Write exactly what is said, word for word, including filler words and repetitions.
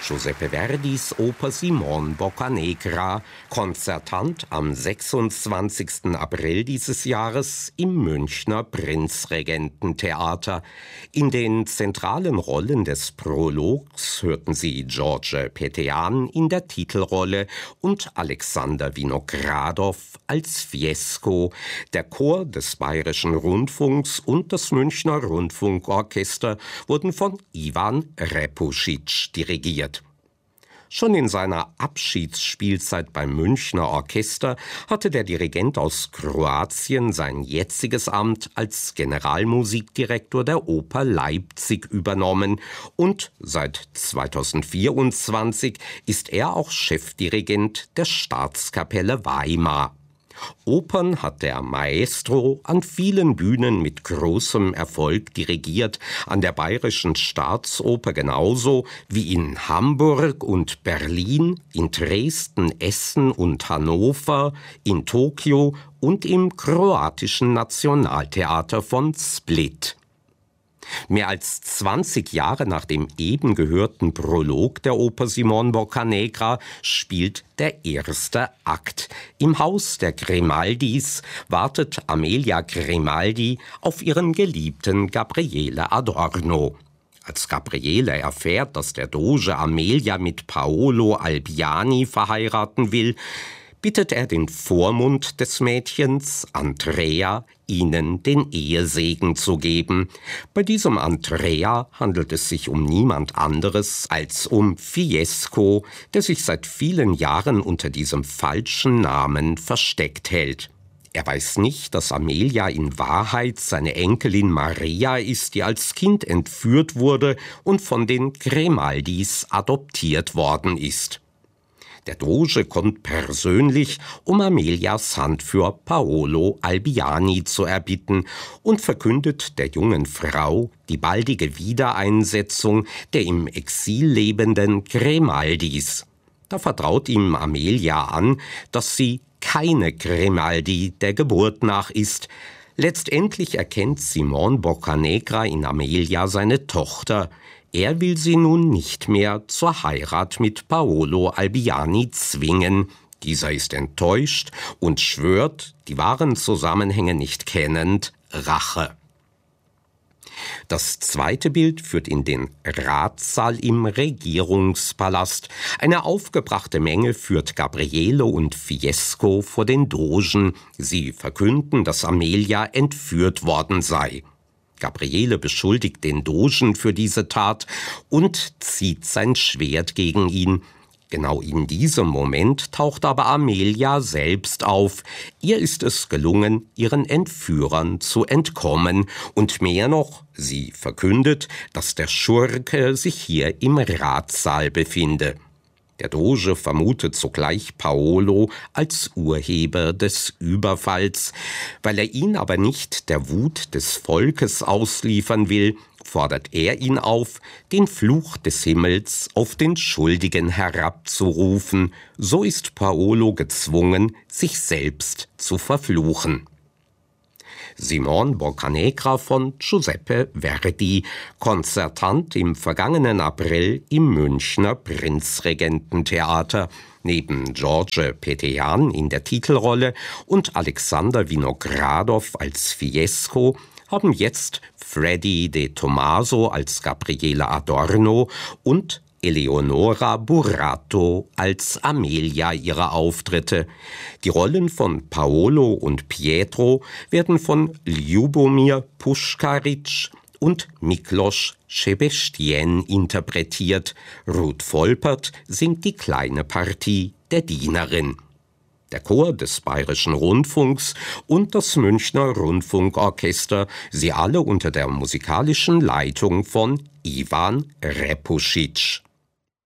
Giuseppe Verdis Oper Simon Boccanegra, Konzertant am sechsundzwanzigsten April dieses Jahres im Münchner Prinzregententheater. In den zentralen Rollen des Prologs hörten Sie George Petejan in der Titelrolle und Alexander Winogradow als Fiesco. Der Chor des Bayerischen Rundfunks und das Münchner Rundfunkorchester wurden von Ivan Repusic dirigiert. Schon in seiner Abschiedsspielzeit beim Münchner Orchester hatte der Dirigent aus Kroatien sein jetziges Amt als Generalmusikdirektor der Oper Leipzig übernommen und seit zweitausendvierundzwanzig ist er auch Chefdirigent der Staatskapelle Weimar. Opern hat der Maestro an vielen Bühnen mit großem Erfolg dirigiert, an der Bayerischen Staatsoper genauso wie in Hamburg und Berlin, in Dresden, Essen und Hannover, in Tokio und im kroatischen Nationaltheater von Split. Mehr als zwanzig Jahre nach dem eben gehörten Prolog der Oper Simon Boccanegra spielt der erste Akt. Im Haus der Grimaldis wartet Amelia Grimaldi auf ihren Geliebten Gabriele Adorno. Als Gabriele erfährt, dass der Doge Amelia mit Paolo Albiani verheiraten will, bittet er den Vormund des Mädchens, Andrea, ihnen den Ehesegen zu geben. Bei diesem Andrea handelt es sich um niemand anderes als um Fiesco, der sich seit vielen Jahren unter diesem falschen Namen versteckt hält. Er weiß nicht, dass Amelia in Wahrheit seine Enkelin Maria ist, die als Kind entführt wurde und von den Grimaldis adoptiert worden ist. Der Doge kommt persönlich, um Amelias Hand für Paolo Albiani zu erbitten und verkündet der jungen Frau die baldige Wiedereinsetzung der im Exil lebenden Grimaldis. Da vertraut ihm Amelia an, dass sie keine Grimaldi der Geburt nach ist. Letztendlich erkennt Simon Boccanegra in Amelia seine Tochter. Er will sie nun nicht mehr zur Heirat mit Paolo Albiani zwingen. Dieser ist enttäuscht und schwört, die wahren Zusammenhänge nicht kennend, Rache. Das zweite Bild führt in den Ratssaal im Regierungspalast. Eine aufgebrachte Menge führt Gabriele und Fiesco vor den Dogen. Sie verkünden, dass Amelia entführt worden sei. Gabriele beschuldigt den Dogen für diese Tat und zieht sein Schwert gegen ihn. Genau in diesem Moment taucht aber Amelia selbst auf. Ihr ist es gelungen, ihren Entführern zu entkommen. Und mehr noch, sie verkündet, dass der Schurke sich hier im Ratssaal befinde. Der Doge vermutet sogleich Paolo als Urheber des Überfalls. Weil er ihn aber nicht der Wut des Volkes ausliefern will, fordert er ihn auf, den Fluch des Himmels auf den Schuldigen herabzurufen. So ist Paolo gezwungen, sich selbst zu verfluchen. Simon Boccanegra von Giuseppe Verdi, Konzertant im vergangenen April im Münchner Prinzregententheater. Neben George Petejan in der Titelrolle und Alexander Winogradow als Fiesco haben jetzt Freddy De Tomaso als Gabriele Adorno und Eleonora Burato als Amelia ihre Auftritte. Die Rollen von Paolo und Pietro werden von Ljubomir Puschkaric und Miklos Sebestien interpretiert. Ruth Volpert singt die kleine Partie der Dienerin. Der Chor des Bayerischen Rundfunks und das Münchner Rundfunkorchester, sie alle unter der musikalischen Leitung von Ivan Repusic.